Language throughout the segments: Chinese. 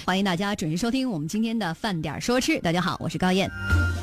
欢迎大家准时收听我们今天的饭点说吃。大家好，我是高燕。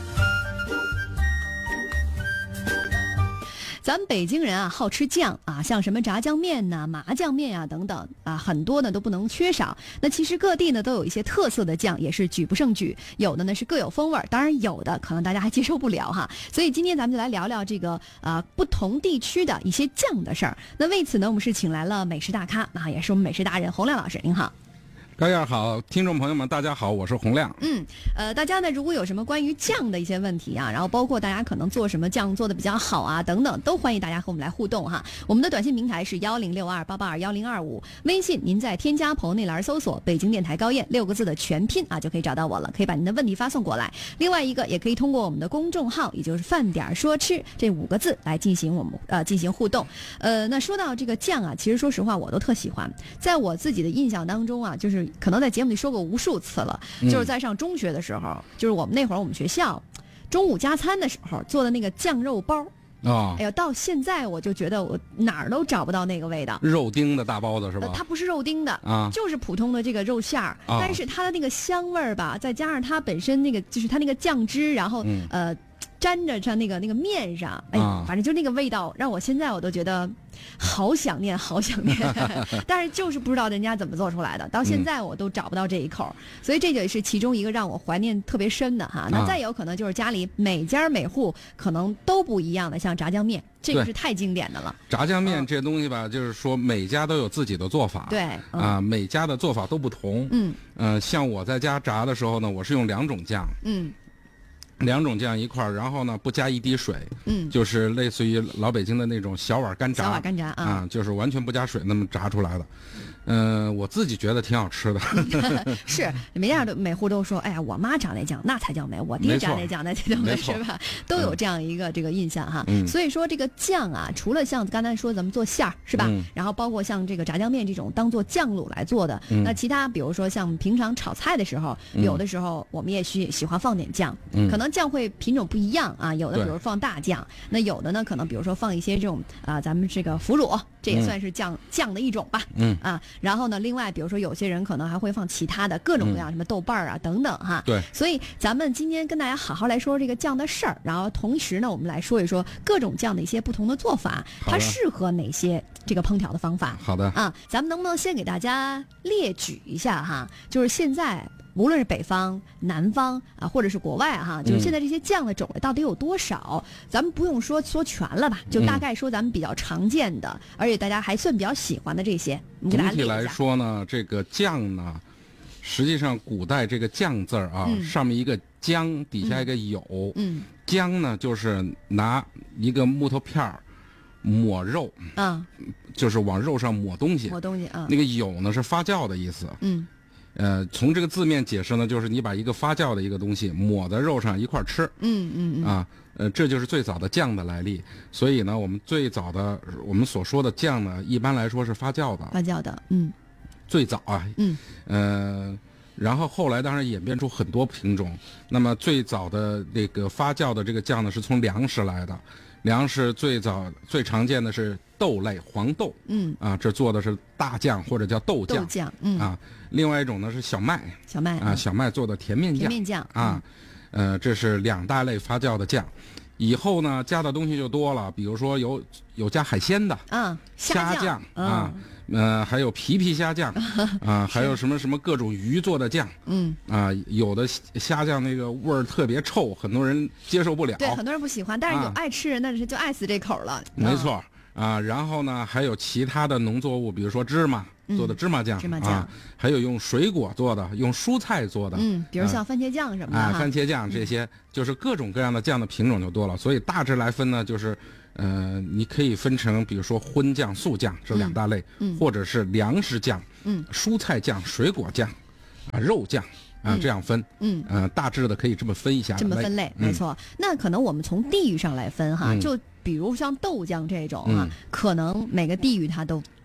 咱们北京人啊，好吃酱啊，像什么炸酱面呐、麻酱面啊等等啊，很多呢都不能缺少。那其实各地呢都有一些特色的酱，也是举不胜举。有的呢是各有风味，当然有的可能大家还接受不了哈。所以今天咱们就来聊聊这个不同地区的一些酱的事儿。那为此呢，我们是请来了美食大咖啊，也是我们美食达人洪亮老师，您好。 高燕好，听众朋友们大家好，我是洪亮。 大家呢如果有什么关于酱的一些问题啊，然后包括大家可能做什么酱做的比较好啊等等，都欢迎大家和我们来互动哈。我们的短信平台是1062882105，微信您在添加朋友内栏搜索北京电台高燕6个字的全拼啊，就可以找到我了，可以把您的问题发送过来。另外一个也可以通过我们的公众号，也就是饭点说吃这5个字来进行互动。那说到这个酱啊，其实说实话我都特喜欢，在我自己的印象当中啊，就是可能在节目里说过无数次了，就是在上中学的时候，就是我们那会儿我们学校中午加餐的时候做的那个酱肉包哎呦，到现在我就觉得我哪儿都找不到那个味道。 肉丁的大包子是吧？ 它不是肉丁的啊，就是普通的这个肉馅儿，但是它的那个香味儿吧，再加上它本身那个就是它那个酱汁，然后沾着它那个面上，哎呀，反正就那个味道，让我现在我都觉得好想念，好想念。但是就是不知道人家怎么做出来的，到现在我都找不到这一口，所以这也是其中一个让我怀念特别深的哈。那再有可能就是家里每家每户可能都不一样的，像炸酱面，这个是太经典的了。 炸酱面这东西吧，就是说每家都有自己的做法， 对啊，每家的做法都不同。像我在家炸的时候呢，我是用2种酱。2种酱一块儿，然后呢不加一滴水，就是类似于老北京的那种小碗干炸， 小碗干炸啊， 就是完全不加水那么炸出来的。我自己觉得挺好吃的。 是每户都说，哎呀，我妈炸那酱那才叫美，我爹炸那酱那才叫美，是吧？都有这样一个这个印象哈。所以说这个酱啊，除了像刚才说咱们做馅儿是吧？然后包括像这个炸酱面这种当做酱卤来做的，那其他比如说像平常炒菜的时候，有的时候我们也喜欢放点酱，可能酱会品种不一样啊，有的比如放大酱，那有的呢可能比如说放一些这种咱们这个腐乳，这也算是酱的一种吧。然后呢，另外比如说有些人可能还会放其他的各种各样什么豆瓣啊等等哈。 对， 所以咱们今天跟大家好好来说这个酱的事儿，然后同时呢，我们来说一说各种酱的一些不同的做法，它适合哪些这个烹调的方法。 好的啊， 咱们能不能先给大家列举一下哈？就是现在无论是北方、南方啊，或者是国外哈，就是现在这些酱的种类到底有多少？咱们不用说全了吧，就大概说咱们比较常见的，而且大家还算比较喜欢的这些，我们给大家列一下。 总体来说呢，这个酱呢，实际上古代这个酱字儿啊，上面一个姜，底下一个酉。姜呢，就是拿一个木头片儿抹肉，就是往肉上抹东西。那个酉呢是发酵的意思。从这个字面解释呢，就是你把一个发酵的一个东西抹在肉上一块吃。这就是最早的酱的来历。所以呢，我们最早的我们所说的酱呢，一般来说是发酵的。最早啊。然后后来当然演变出很多品种。那么最早的那个发酵的这个酱呢，是从粮食来的。粮食最最常见的是豆类，黄豆。这做的是大酱或者叫豆酱。另外一种呢是小麦小麦做的甜面酱。这是2大类发酵的酱。以后呢加的东西就多了，比如说有加海鲜的虾酱还有皮虾酱还有什么各种鱼做的酱。有的虾酱那个味儿特别臭，很多人接受不了。 对，很多人不喜欢，但是有爱吃人那就爱死这口了。 没错然后呢还有其他的农作物，比如说芝麻做的芝麻酱，还有用水果做的，用蔬菜做的， 比如像番茄酱什么的番茄酱这些，就是各种各样的酱的品种就多了。所以大致来分呢，就是你可以分成比如说荤酱、素酱这2大类，或者是粮食酱、蔬菜酱、水果酱肉酱这样分。大致的可以这么分一下， 这么分类。没错。那可能我们从地域上来分哈，就比如像豆酱这种可能每个地域它都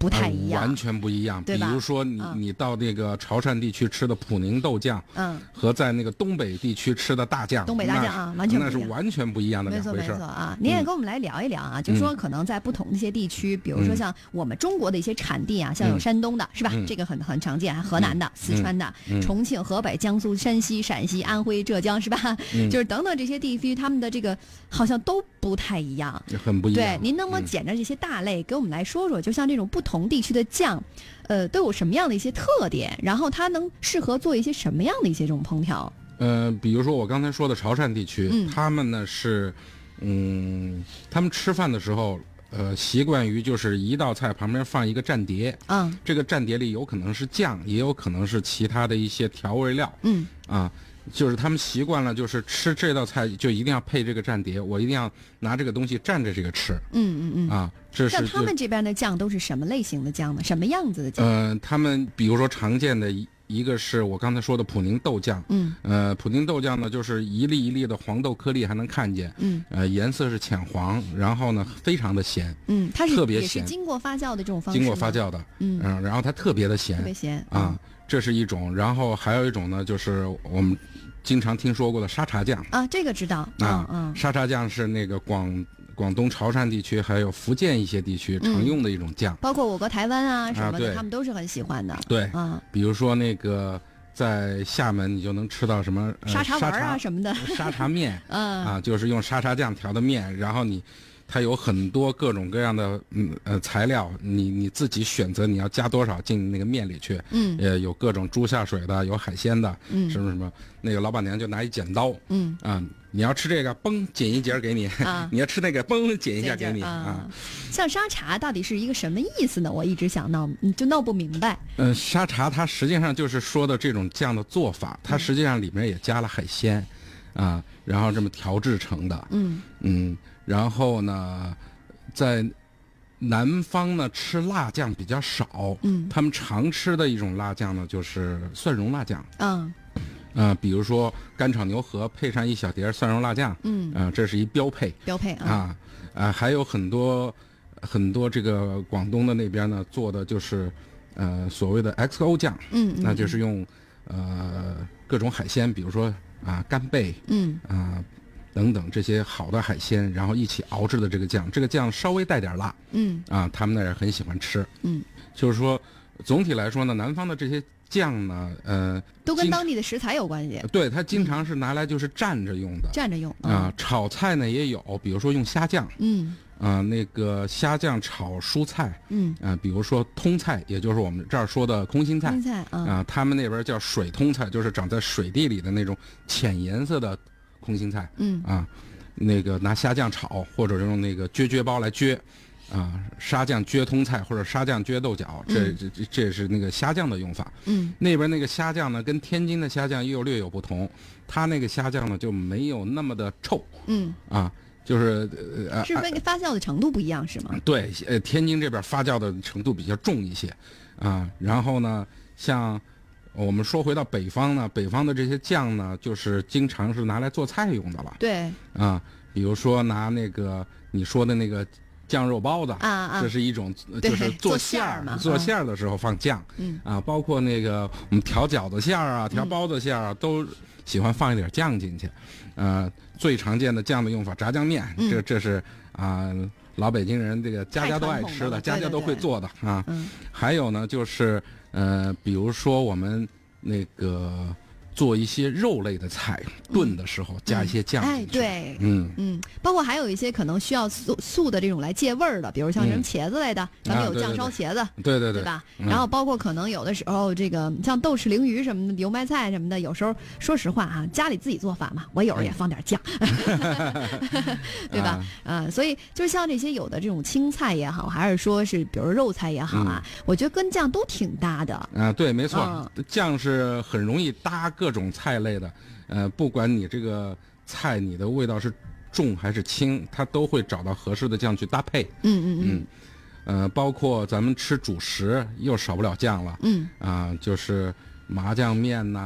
不太一样， 完全不一样。 对吧？ 比如说你到那个潮汕地区吃的普宁豆酱，和在那个东北地区吃的大酱， 东北大酱啊，完全不一样， 那是完全不一样的两回事。 没错啊。您也跟我们来聊一聊啊，就说可能在不同的一些地区，比如说像我们中国的一些产地啊，像有山东的是吧？这个很常见，还河南的、四川的、重庆、河北、江苏、山西、陕西、安徽、浙江是吧？就是等等这些地区，他们的这个好像都不太一样， 很不一样。 对，您能不能捡着这些大类给我们来说说？就像这种不同地区的酱，都有什么样的一些特点？然后它能适合做一些什么样的一些这种烹调？ 比如说我刚才说的潮汕地区，他们呢是，他们吃饭的时候，习惯于就是一道菜旁边放一个蘸碟，这个蘸碟里有可能是酱，也有可能是其他的一些调味料，就是他们习惯了，就是吃这道菜就一定要配这个蘸碟，我一定要拿这个东西蘸着这个吃。这是像他们这边的酱都是什么类型的酱呢？什么样子的酱？ 他们比如说常见的一个是我刚才说的普宁豆酱，普宁豆酱呢就是一粒一粒的黄豆颗粒还能看见，颜色是浅黄，然后呢非常的咸， 它是特别咸， 也是经过发酵的这种方式， 经过发酵的，然后它特别的咸， 特别咸啊。这是一种，然后还有一种呢，就是我们经常听说过的沙茶酱啊，这个知道沙茶酱是那个广东潮汕地区还有福建一些地区常用的一种酱， 包括我国台湾啊什么的，他们都是很喜欢的。 对比如说那个在厦门，你就能吃到什么沙茶丸啊什么的， 沙茶面，就是用沙茶酱调的面，然后它有很多各种各样的材料，你自己选择你要加多少进那个面里去。有各种猪下水的，有海鲜的，什么什么。那个老板娘就拿一剪刀，你要吃这个，嘣剪一截给你；你要吃那个，嘣剪一下给你啊。 像沙茶到底是一个什么意思呢？我一直想闹不明白。 沙茶它实际上就是说的这种酱的做法，它实际上里面也加了海鲜，然后这么调制成的。然后呢，在南方呢吃辣酱比较少，他们常吃的一种辣酱呢就是蒜蓉辣酱，比如说干炒牛河配上一小碟蒜蓉辣酱，这是一标配啊，还有很多这个广东的那边呢做的就是所谓的 XO 酱，那就是用各种海鲜，比如说干贝，等等这些好的海鲜，然后一起熬制的这个酱，这个酱稍微带点辣，他们那儿很喜欢吃，就是说总体来说呢，南方的这些酱呢， 都跟当地的食材有关系。 对，它经常是拿来就是蘸着用的， 蘸着用炒菜呢也有，比如说用虾酱，那个虾酱炒蔬菜，比如说通菜，也就是我们这儿说的空心菜，他们那边叫水通菜，就是长在水地里的那种浅颜色的空心菜，那个拿虾酱炒，或者用那个啫包来啫，沙酱啫通菜或者沙酱啫豆角，这是那个虾酱的用法。那边那个虾酱呢，跟天津的虾酱又略有不同，它那个虾酱呢就没有那么的臭，就是是那个发酵的程度不一样是吗？ 对，天津这边发酵的程度比较重一些，然后呢，像我们说回到北方呢，北方的这些酱呢，就是经常是拿来做菜用的了。 对， 比如说拿那个你说的那个酱肉包子，这是一种，就是做馅儿嘛，做馅儿的时候放酱，包括那个我们调饺子馅儿啊，调包子馅儿啊，都喜欢放一点酱进去。最常见的酱的用法，炸酱面，这是老北京人这个家家都爱吃的，家家都会做的啊。还有呢，就是比如说我们那个做一些肉类的菜，炖的时候加一些酱进去。 对，包括还有一些可能需要素的这种来借味儿的，比如像什么茄子类的，咱们有酱烧茄子， 对吧？然后包括可能有的时候这个像豆豉鲮鱼什么的，油麦菜什么的，有时候说实话家里自己做饭嘛，我有时候也放点酱，对吧？所以就像这些有的这种青菜也好，还是说是比如肉菜也好我觉得跟酱都挺搭的。 对，没错，酱是很容易搭各种菜类的，不管你这个菜你的味道是重还是轻，它都会找到合适的酱去搭配。包括咱们吃主食又少不了酱了，就是麻酱面呐。